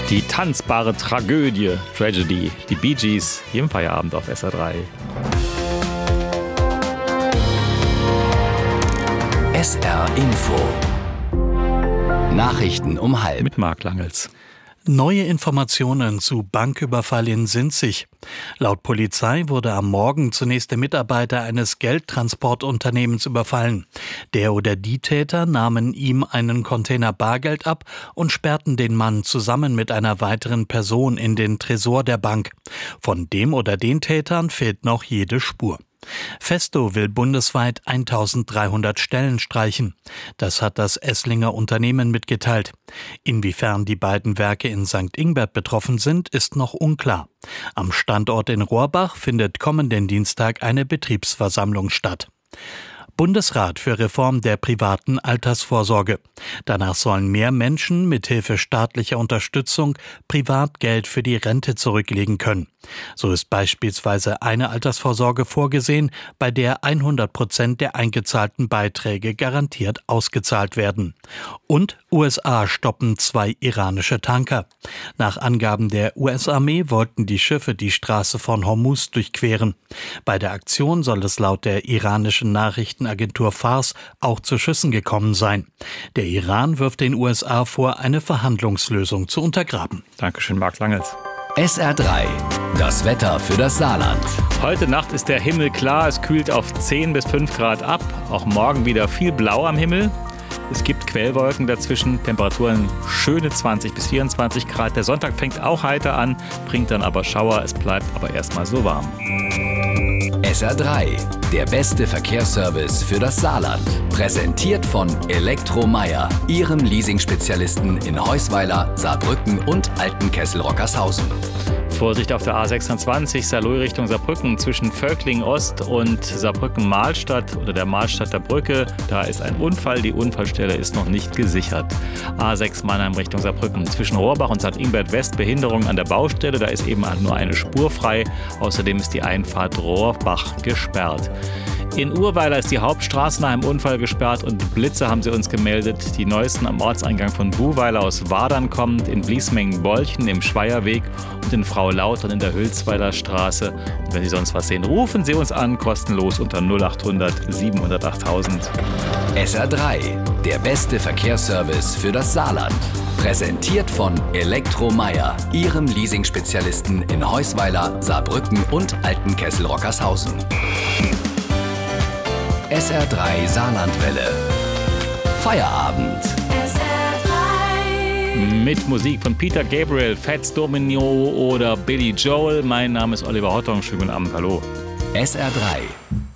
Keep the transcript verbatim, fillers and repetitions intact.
Die tanzbare Tragödie, Tragedy, die Bee Gees, hier im Feierabend auf S R drei. S R Info. Nachrichten um halb. Mit Marc Langels. Neue Informationen zu Banküberfall in Sinzig. Laut Polizei wurde am Morgen zunächst der Mitarbeiter eines Geldtransportunternehmens überfallen. Der oder die Täter nahmen ihm einen Container Bargeld ab und sperrten den Mann zusammen mit einer weiteren Person in den Tresor der Bank. Von dem oder den Tätern fehlt noch jede Spur. Festo will bundesweit eintausenddreihundert Stellen streichen. Das hat das Esslinger Unternehmen mitgeteilt. Inwiefern die beiden Werke in Sankt Ingbert betroffen sind, ist noch unklar. Am Standort in Rohrbach findet kommenden Dienstag eine Betriebsversammlung statt. Bundesrat für Reform der privaten Altersvorsorge. Danach sollen mehr Menschen mithilfe staatlicher Unterstützung privat Geld für die Rente zurücklegen können. So ist beispielsweise eine Altersvorsorge vorgesehen, bei der hundert Prozent der eingezahlten Beiträge garantiert ausgezahlt werden. Und U S A stoppen zwei iranische Tanker. Nach Angaben der U S-Armee wollten die Schiffe die Straße von Hormuz durchqueren. Bei der Aktion soll es laut der iranischen Nachrichtenagentur Fars auch zu Schüssen gekommen sein. Der Iran wirft den U S A vor, eine Verhandlungslösung zu untergraben. Dankeschön, Marc Langels. S R drei. Das Wetter für das Saarland. Heute Nacht ist der Himmel klar, es kühlt auf zehn bis fünf Grad ab. Auch morgen wieder viel Blau am Himmel. Es gibt Quellwolken dazwischen, Temperaturen schöne zwanzig bis vierundzwanzig Grad. Der Sonntag fängt auch heiter an, bringt dann aber Schauer, es bleibt aber erstmal so warm. S R drei, der beste Verkehrsservice für das Saarland. Präsentiert von Elektromeyer, Ihrem Leasing-Spezialisten in Heusweiler, Saarbrücken und Altenkessel-Rockershausen. Vorsicht auf der A sechsundzwanzig, Saarlouis Richtung Saarbrücken, zwischen Völkling Ost und Saarbrücken-Mahlstadt oder der Mahlstadter Brücke. Da ist ein Unfall, die Unfallstelle ist noch nicht gesichert. A sechs Mannheim Richtung Saarbrücken, zwischen Rohrbach und Sankt Ingbert West, Behinderung an der Baustelle, da ist eben nur eine Spur frei. Außerdem ist die Einfahrt Rohrbach gesperrt. In Urweiler ist die Hauptstraße nach einem Unfall gesperrt und Blitze haben sie uns gemeldet. Die neuesten am Ortseingang von Buhweiler aus Wadern kommend, in Bliesmengen-Bolchen im Schweierweg und in Frau Lautern in der Hülsweiler Straße. Und wenn Sie sonst was sehen, rufen Sie uns an, kostenlos unter null acht hundert siebenhundert achttausend. S R drei, der beste Verkehrsservice für das Saarland. Präsentiert von Elektromeyer, Ihrem Leasing-Spezialisten in Heusweiler, Saarbrücken und Altenkessel-Rockershausen. S R drei Saarlandwelle. Feierabend. S R drei. Mit Musik von Peter Gabriel, Fats Domino oder Billy Joel. Mein Name ist Oliver Hottong. Schönen guten Abend. Hallo. S R drei.